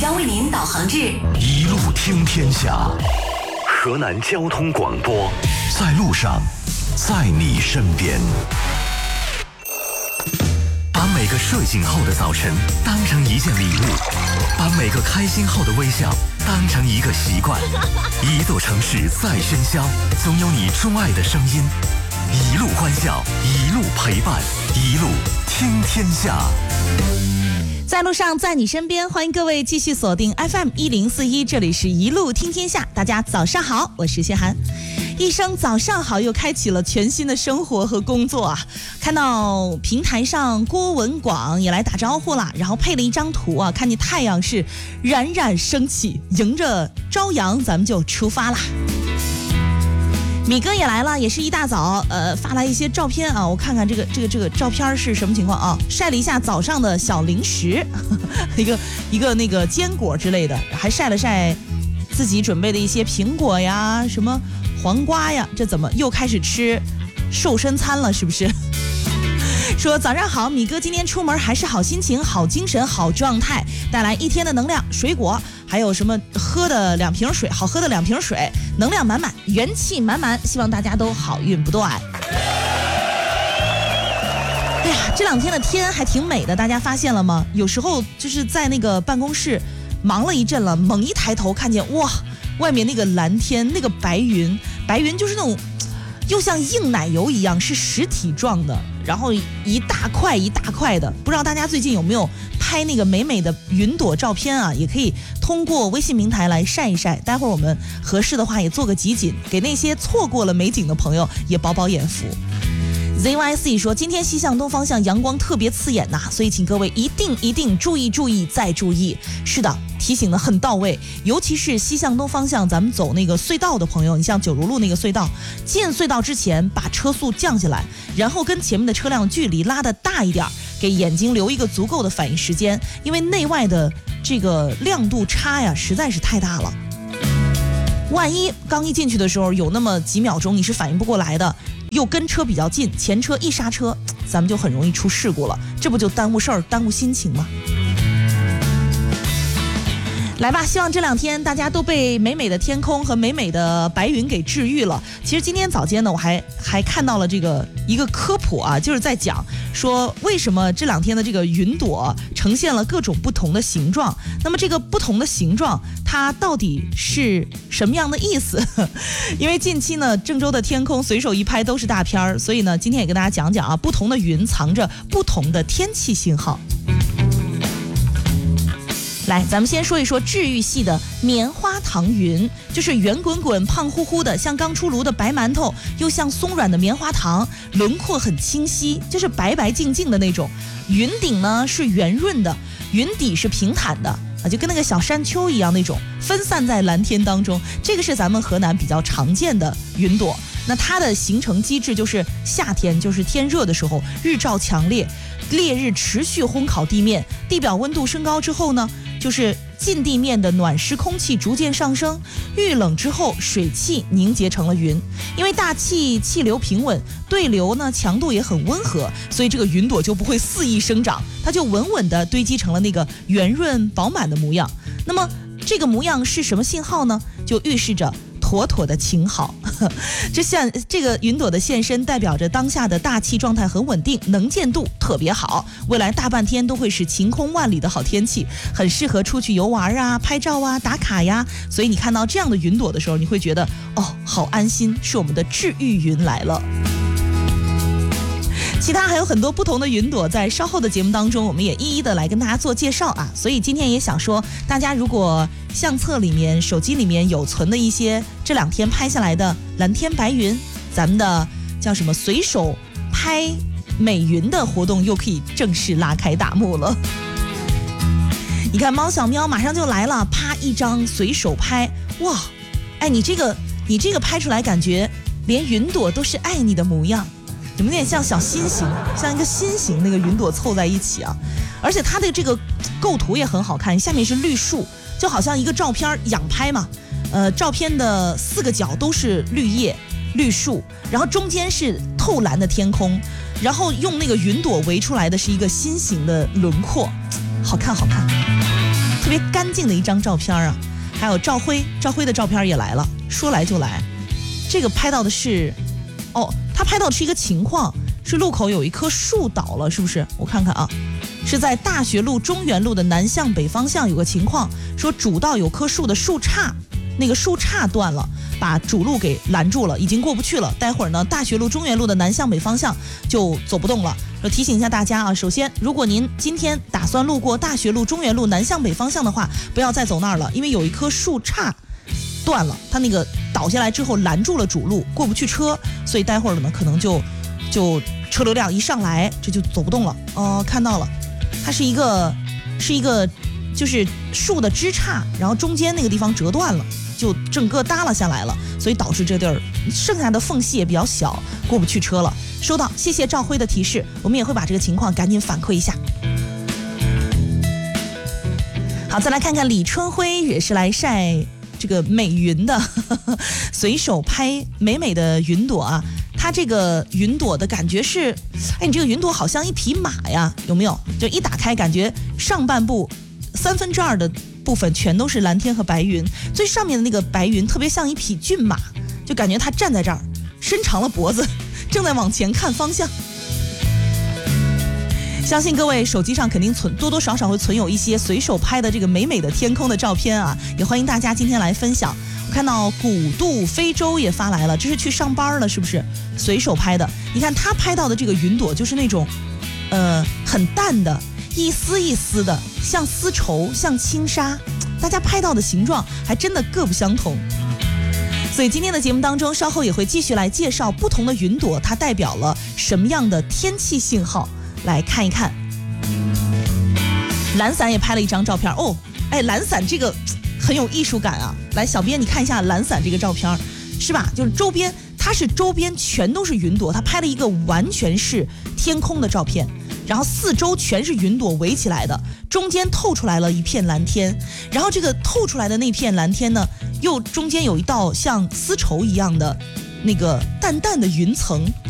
将为您导航至一路听天下。河南交通广播，在路上，在你身边。把每个睡醒后的早晨当成一件礼物，把每个开心后的微笑当成一个习惯。一座城市再喧嚣，总有你钟爱的声音。一路欢笑，一路陪伴，一路听天下。 在路上，在你身边，欢迎各位继续锁定 FM1041，这里是一路听天下。大家早上好，我是谢涵。一声早上好，又开启了全新的生活和工作啊！看到平台上郭文广也来打招呼了，然后配了一张图啊，看见太阳是冉冉升起，迎着朝阳，咱们就出发啦。米哥也来了，也是一大早，发来一些照片啊，我看看这个照片是什么情况啊？晒了一下早上的小零食，一个那个坚果之类的，还晒了晒自己准备的一些苹果呀，什么黄瓜呀，这怎么又开始吃瘦身餐了？是不是？说早上好，米哥今天出门还是好心情、好精神、好状态，带来一天的能量、水果，还有什么喝的2瓶水，好喝的2瓶水，能量满满，元气满满，希望大家都好运不断。哎呀，这2天的天还挺美的，大家发现了吗？有时候就是在那个办公室忙了一阵了，猛一抬头看见哇，外面那个蓝天，那个白云就是那种又像硬奶油一样，是实体状的，然后一大块一大块的。不知道大家最近有没有拍那个美美的云朵照片啊？也可以通过微信平台来晒一晒，待会儿我们合适的话也做个集锦，给那些错过了美景的朋友也饱饱眼福。ZYC 说，今天西向东方向阳光特别刺眼呐，所以请各位一定注意再注意。是的，提醒的很到位，尤其是西向东方向咱们走那个隧道的朋友，你像九如路那个隧道，进隧道之前把车速降下来，然后跟前面的车辆距离拉得大一点，给眼睛留一个足够的反应时间，因为内外的这个亮度差呀实在是太大了。万一刚一进去的时候有那么几秒钟你是反应不过来的，又跟车比较近，前车一刹车，咱们就很容易出事故了，这不就耽误事儿、耽误心情吗？来吧，希望这2天大家都被美美的天空和美美的白云给治愈了。其实今天早间呢，我还看到了一个科普啊，就是在讲说为什么这2天的这个云朵呈现了各种不同的形状。那么这个不同的形状，它到底是什么样的意思？因为近期呢，郑州的天空随手一拍都是大片儿，所以呢，今天也跟大家讲讲啊，不同的云藏着不同的天气信号。来，咱们先说一说治愈系的棉花糖云，就是圆滚滚、胖乎乎的，像刚出炉的白馒头，又像松软的棉花糖，轮廓很清晰，就是白白净净的那种。云顶呢是圆润的，云底是平坦的啊，就跟那个小山丘一样那种，分散在蓝天当中。这个是咱们河南比较常见的云朵。那它的形成机制就是夏天，就是天热的时候，日照强烈，烈日持续烘烤地面，地表温度升高之后呢，就是近地面的暖湿空气逐渐上升，遇冷之后水汽凝结成了云。因为大气气流平稳，对流呢强度也很温和，所以这个云朵就不会肆意生长，它就稳稳地堆积成了那个圆润饱满的模样。那么这个模样是什么信号呢？就预示着妥妥的晴好。这个云朵的现身代表着当下的大气状态很稳定，能见度特别好，未来大半天都会是晴空万里的好天气，很适合出去游玩啊、拍照啊、打卡呀。所以你看到这样的云朵的时候，你会觉得哦，好安心，是我们的治愈云来了。其他还有很多不同的云朵，在稍后的节目当中我们也一一的来跟大家做介绍啊。所以今天也想说，大家如果相册里面、手机里面有存的一些这2天拍下来的蓝天白云，咱们的叫什么随手拍美云的活动又可以正式拉开大幕了。你看猫小喵马上就来了，啪一张随手拍，哇，哎，你这个拍出来感觉连云朵都是爱你的模样，有点像小心形，像一个心形那个云朵凑在一起啊。而且它的这个构图也很好看，下面是绿树，就好像一个照片仰拍嘛，照片的4个角都是绿叶绿树，然后中间是透蓝的天空，然后用那个云朵围出来的是一个心形的轮廓，好看好看。 特别干净的一张照片啊。还有赵辉的照片也来了，说来就来。这个拍到的是，他拍到的是一个情况，是路口有一棵树倒了，是不是？我看看啊，是在大学路中原路的南向北方向有个情况，说主道有棵树的树杈，那个树杈断了，把主路给拦住了，已经过不去了。待会儿呢，大学路中原路的南向北方向就走不动了。提醒一下大家啊，首先，如果您今天打算路过大学路中原路南向北方向的话，不要再走那儿了，因为有一棵树杈断了，它那个倒下来之后拦住了主路，过不去车，所以待会儿呢可能就车流量一上来，这就走不动了。看到了，它是一个就是树的枝杈，然后中间那个地方折断了，就整个耷拉下来了，所以导致这地儿剩下的缝隙也比较小，过不去车了。收到，谢谢赵辉的提示，我们也会把这个情况赶紧反馈一下。好，再来看看李春辉也是来晒这个美云的，随手拍美美的云朵啊。它这个云朵的感觉是，你这个云朵好像一匹马呀，有没有？就一打开，感觉上半部2/3的部分全都是蓝天和白云，最上面的那个白云特别像一匹骏马，就感觉它站在这儿，伸长了脖子，正在往前看方向。相信各位手机上肯定多多少少会存有一些随手拍的这个美美的天空的照片啊，也欢迎大家今天来分享。我看到古渡非洲也发来了，这是去上班了是不是？随手拍的，你看他拍到的这个云朵就是那种很淡的，一丝一丝的，像丝绸，像轻纱，大家拍到的形状还真的各不相同。所以今天的节目当中，稍后也会继续来介绍不同的云朵，它代表了什么样的天气信号，来看一看。懒伞也拍了一张照片懒伞这个很有艺术感啊。来，小编你看一下懒伞这个照片，是吧？就是周边全都是云朵，他拍了一个完全是天空的照片，然后四周全是云朵围起来的，中间透出来了一片蓝天，然后这个透出来的那片蓝天呢，又中间有一道像丝绸一样的那个淡淡的云层